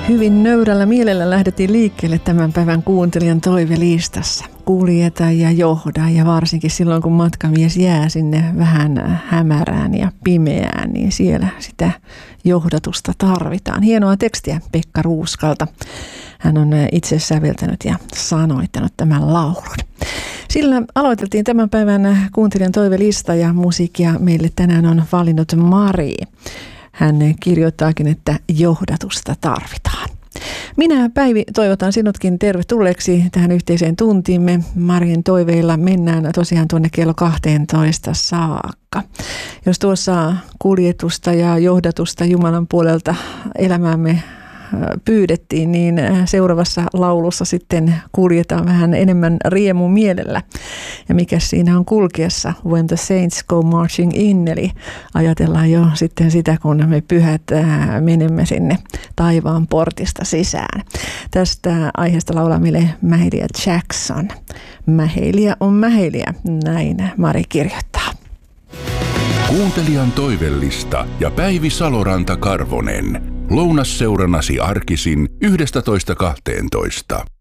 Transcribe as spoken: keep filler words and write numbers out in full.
Hyvin nöyrällä mielellä lähdettiin liikkeelle tämän päivän kuuntelijan toivelistassa. Kuljeta ja johda, ja varsinkin silloin kun matkamies jää sinne vähän hämärään ja pimeään, niin siellä sitä johdatusta tarvitaan. Hienoa tekstiä Pekka Ruuskalta. Hän on itse säveltänyt ja sanoittanut tämän laulun. Sillä aloiteltiin tämän päivän kuuntelijan toivelista, ja musiikkia meille tänään on valinnut Mari. Hän kirjoittaakin, että johdatusta tarvitaan. Minä, Päivi, toivotan sinutkin tervetulleeksi tähän yhteiseen tuntimme. Marin toiveilla mennään tosiaan tuonne kello kahteentoista saakka. Jos tuossa kuljetusta ja johdatusta Jumalan puolelta elämäämme pyydettiin, niin seuraavassa laulussa sitten kuljetaan vähän enemmän riemun mielellä. Ja mikä siinä on kulkiessa? When the saints go marching in, eli ajatellaan jo sitten sitä, kun me pyhät menemme sinne taivaan portista sisään. Tästä aiheesta laulaa meille Mahalia Jackson. Mahalia on Mahalia, näin Mari kirjoittaa. Kuuntelijan toivellista ja Päivi Saloranta Karvonen. Lounasseurannasi arkisin yhdestätoista kahteentoista.